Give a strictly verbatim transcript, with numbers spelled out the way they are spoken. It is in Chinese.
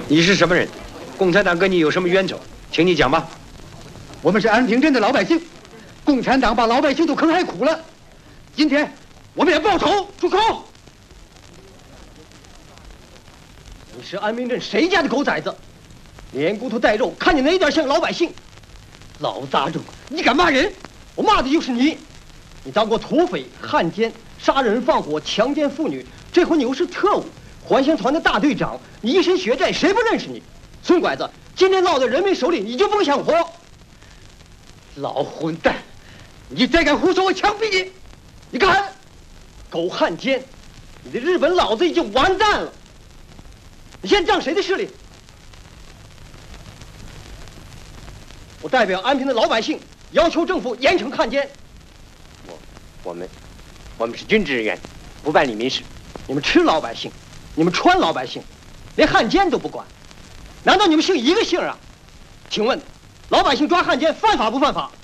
你是什么人？共产党跟你有什么冤仇？请你讲吧。 我们是安平镇的老百姓，共产党把老百姓都坑害苦了，今天我们也报仇。住口！ 你是安平镇谁家的狗崽子？连骨头带肉，看你哪点像老百姓？老杂种，你敢骂人？我骂的就是你！你当过土匪、汉奸、杀人放火、强奸妇女，这回你又是特务，环乡团的大队长，你一身血债，谁不认识你？孙拐子，今天落到人民手里，你就甭想活！ 老混蛋，你再敢胡说，我枪毙你！ 你敢？狗汉奸，你的日本老子已经完蛋了！你现在仗谁的势力？我代表安平的老百姓，要求政府严惩汉奸。 我，我们，我们是军职人员，不办理民事。 你们吃老百姓，你们穿老百姓，连汉奸都不管，难道你们姓一个姓啊？请问，老百姓抓汉奸犯法不犯法？